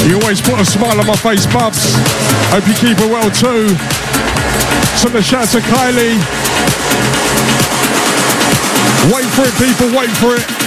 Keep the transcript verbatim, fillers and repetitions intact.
You always put a smile on my face, Bubs. Hope you keep it well too. Send a shout to Kylie. Wait for it, people, wait for it.